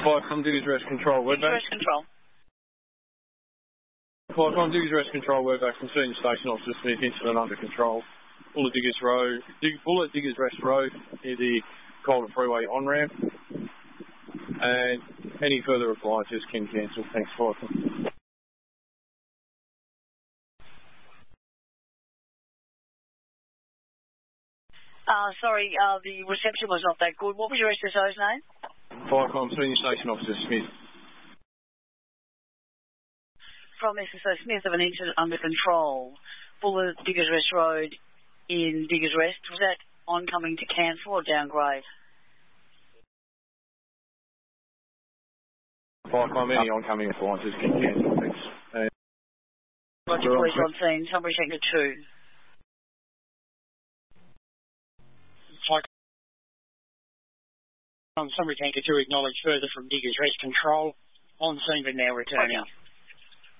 Flycom Diggers Rest Control, we're back. Rest Control. Flycom Diggers Rest Control, we're back from Senior Station Officer Smith, incident under control. Bullet Diggers Rest Road near the Calder Freeway on-ramp. And any further appliances can cancel. Thanks, Flycom. Sorry, the reception was not that good. What was your SSO's name? Flycom Senior Station Officer Smith. From SSO Smith of an incident under control. Bullet Diggers Rest Road in Diggers Rest. Was that oncoming to cancel or downgrade? Flycom, any oncoming appliances can cancel. Thanks. Roger, police on scene. Summary Tanker 2. Summary Tanker 2 acknowledged further from Diggers Rest Control. On scene but now returning. Okay.